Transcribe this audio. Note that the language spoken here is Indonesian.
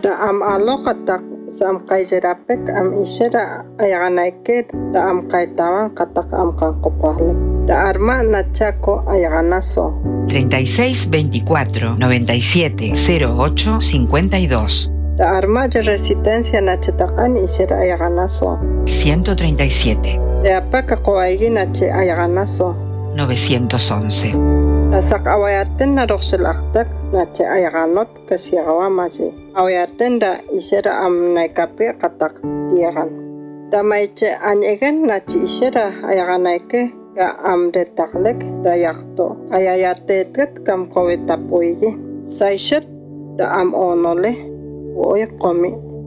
Da am aloqatak sam qayjarapek am ishara ayaganaike da am qaytawan qatak am kanqopaqlek. Da arma nachako ayaganaso. 36 24 97 08 52. Da arma de resistencia nachatakan ishara ayaganaso. 137. Da apaka qoaigi nache ayaganaso. 911. Da sak awayaten na roxelaqtak nache ayaganot kasiagawamaji. Awayaten da ishara am naikape qatak diagan. Da maiche anyegen nache ishara ayaganaike ga am detaklek da yakto ayayatetet kam kowetapuigi. Saishet da am onole woy qomi.